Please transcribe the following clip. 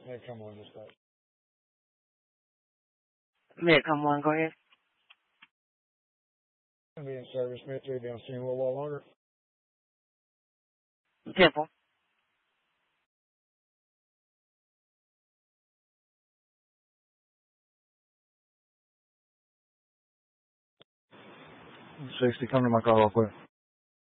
Hey, come on, just that. Mick, come on, go ahead. Gonna be in service. Mitt 3 be on scene a little while longer. Temple. '60, come to my car real quick.